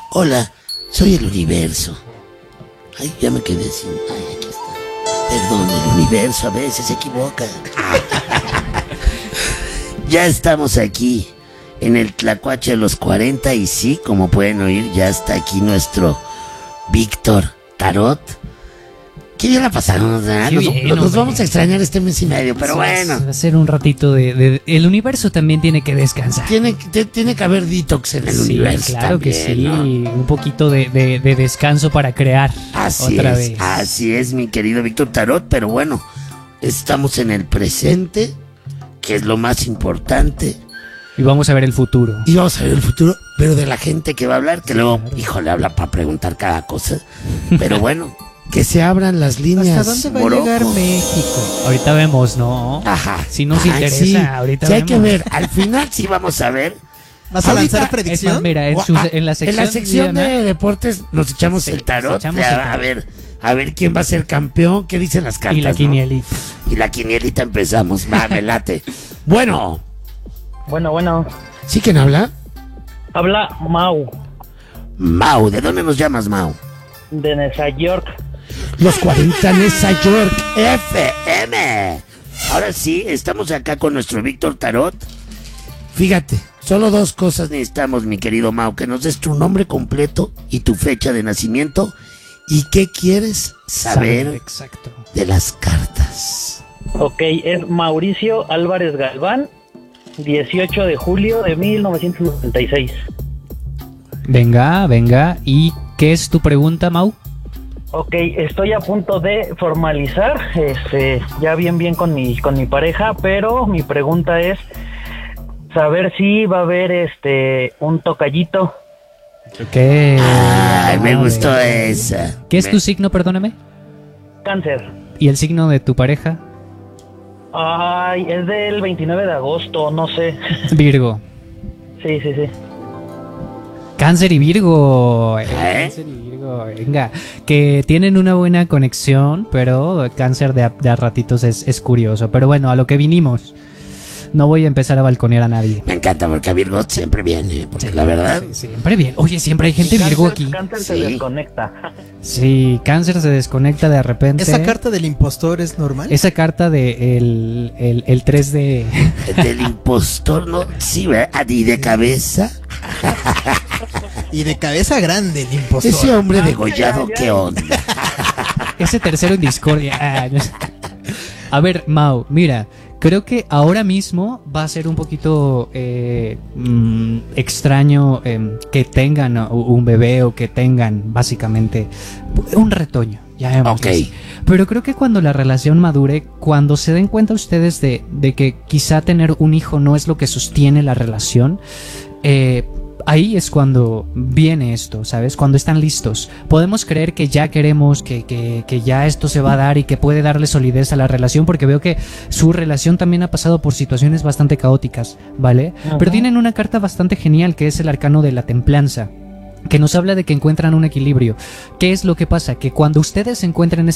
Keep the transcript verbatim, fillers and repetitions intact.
Hola, soy el universo. Ay, ya me quedé sin... Ay, aquí está. Perdón, el universo a veces se equivoca. Ya estamos aquí en el Tlacuache de los cuarenta y sí, como pueden oír, ya está aquí nuestro Víctor Tarot. ¿Qué bien la pasamos? ¿Verdad? Nos, bien, nos vamos a extrañar este mes y medio, pero bueno. Va a ser un ratito de, de... El universo también tiene que descansar. Tiene, te, tiene que haber detox en el sí, universo. Claro también, que sí, ¿no? un poquito de, de, de descanso para crear Así otra es, vez. así es, mi querido Víctor Tarot, pero bueno, estamos en el presente, que es lo más importante. Y vamos a ver el futuro. Y vamos a ver el futuro, pero de la gente que va a hablar, que Sí, luego, claro. híjole, habla para preguntar cada cosa. Pero bueno, que se abran las líneas. ¿Hasta dónde va Morocco. a llegar México? Ahorita vemos, ¿no? Ajá. Si nos Ajá, interesa, sí, ahorita sí hay vemos. que ver, al final sí vamos a ver. ¿Vas a Ahorita- lanzar Es más, predicción? mira, en, O- su- ah, en la sección, en la sección Diana, de deportes nos echamos Sí, el tarot. nos echamos a, el a tarot. ver, a ver quién va a ser campeón, qué dicen las cartas. y la ¿no? quinielita. Y la quinielita empezamos. Va, me late. Bueno, Bueno, bueno, ¿sí quién habla? habla Mau Mau, ¿de dónde nos llamas, Mau? de Nueva York. Los cuarenta Nueva York F M. Ahora sí, estamos acá con nuestro Víctor Tarot. Fíjate, solo dos cosas necesitamos, mi querido Mau. Que nos des tu nombre completo y tu fecha de nacimiento. ¿Y qué quieres saber Exacto. de las cartas? Ok, es Mauricio Álvarez Galván, dieciocho de julio de mil novecientos noventa y seis. Venga, venga. ¿Y qué es tu pregunta, Mau? Ok, estoy a punto de formalizar, este, ya bien bien con mi con mi pareja, pero mi pregunta es saber si va a haber este un tocallito. ¿Qué? Ay, me A gustó ver. esa. ¿Qué es Me- tu signo, perdóname? Cáncer. ¿Y el signo de tu pareja? Ay, es del veintinueve de agosto, no sé. Virgo. Sí, sí, sí. Cáncer y Virgo. ¿Eh? Cáncer y Virgo. Venga. Que tienen una buena conexión, pero Cáncer de a, de a ratitos es, es curioso. Pero bueno, a lo que vinimos. No voy a empezar a balconear a nadie. Me encanta porque a Virgo siempre viene, porque la verdad. Sí, siempre bien. Oye, siempre hay gente Virgo Cáncer, aquí. Cáncer Sí. se desconecta. Sí, Cáncer se desconecta de repente. ¿Esa carta del impostor es normal? Esa carta de el, el, el tres de... Del impostor, ¿no? Sí, ¿verdad? Y de cabeza. Y de cabeza grande el impostor. Ese hombre degollado, ay, ay. ¿qué onda? Ese tercero en discordia. Ah, no sé. A ver, Mau, mira, creo que ahora mismo va a ser un poquito eh, mm, extraño eh, que tengan un bebé o que tengan básicamente un retoño. Ya vemos. Ok. Pero creo que cuando la relación madure, cuando se den cuenta ustedes de, de que quizá tener un hijo no es lo que sostiene la relación, eh, ahí es cuando viene esto, ¿sabes? Cuando están listos. Podemos creer que ya queremos, que, que, que ya esto se va a dar y que puede darle solidez a la relación, porque veo que su relación también ha pasado por situaciones bastante caóticas, ¿vale? Ajá. Pero tienen una carta bastante genial, que es el arcano de la templanza, que nos habla de que encuentran un equilibrio. ¿Qué es lo que pasa? Que cuando ustedes encuentren